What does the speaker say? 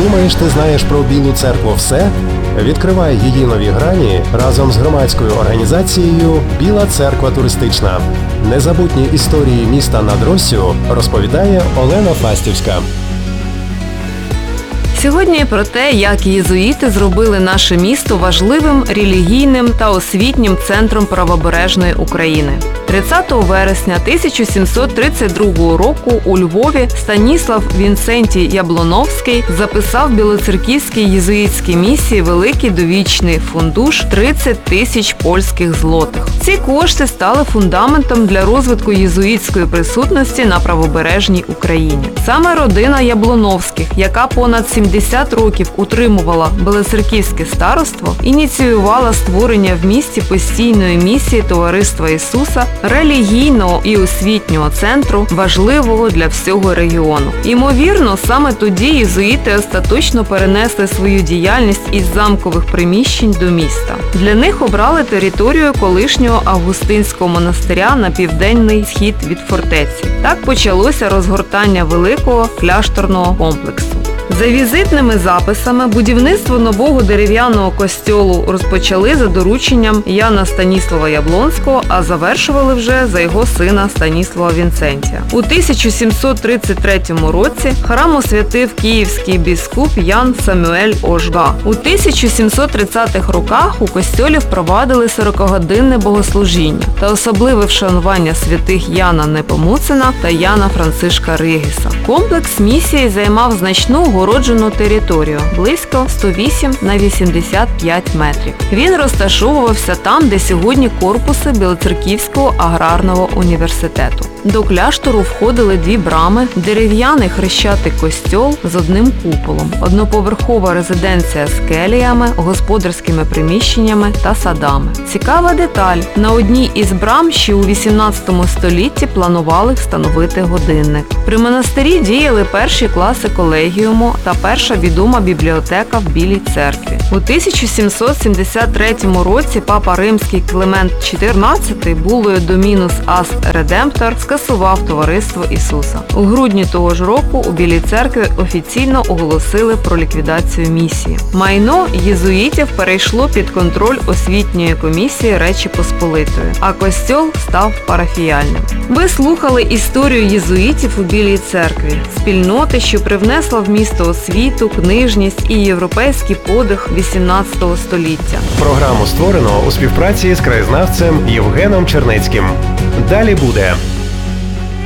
Думаєш, ти знаєш про Білу церкву все? Відкривай її нові грані разом з громадською організацією «Біла церква туристична». Незабутні історії міста над Россю розповідає Олена Фастівська. Сьогодні про те, як єзуїти зробили наше місто важливим релігійним та освітнім центром правобережної України. 30 вересня 1732 року у Львові Станіслав Вінцентій Яблоновський записав білоцерківській єзуїтській місії великий довічний фундуш 30 тисяч польських злотих. Ці кошти стали фундаментом для розвитку єзуїтської присутності на правобережній Україні. Саме родина Яблоновських, яка понад 70 років утримувала Білоцерківське староство, ініціювала створення в місті постійної місії Товариства Ісуса, релігійного і освітнього центру, важливого для всього регіону. Ймовірно, саме тоді єзуїти остаточно перенесли свою діяльність із замкових приміщень до міста. Для них обрали територію колишнього Августинського монастиря на південний схід від фортеці. Так почалося розгортання великого кляшторного комплексу. За візитними записами, будівництво нового дерев'яного костьолу розпочали за дорученням Яна Станіслава Яблонського, а завершували вже за його сина Станіслава Вінцентія. У 1733 році храм освятив київський біскуп Ян Самюель Ожга. У 1730-х роках у костьолі впровадили 40-годинне богослужіння та особливе вшанування святих Яна Непомуцена та Яна Францишка Регіса. Комплекс місії займав значну огороджену територію – близько 108 на 85 метрів. Він розташовувався там, де сьогодні корпуси Білоцерківського аграрного університету. До кляштору входили дві брами, дерев'яний хрещатий костьол з одним куполом, одноповерхова резиденція з келіями, господарськими приміщеннями та садами. Цікава деталь – на одній із брам ще у 18 столітті планували встановити годинник. При монастирі діяли перші класи колегіуму та перша відома бібліотека в Білій церкві. У 1773 році папа римський Климент XIV булою Домінус Аст Редемптор скасував Товариство Ісуса. У грудні того ж року у Білій церкві офіційно оголосили про ліквідацію місії. Майно єзуїтів перейшло під контроль освітньої комісії Речі Посполитої, а костьол став парафіяльним. Ви слухали історію єзуїтів у Білій церкві, спільноти, що привнесла в місто освіту, книжність і європейський подих 18 століття. Програму створено у співпраці з краєзнавцем Євгеном Чернецьким. Далі буде.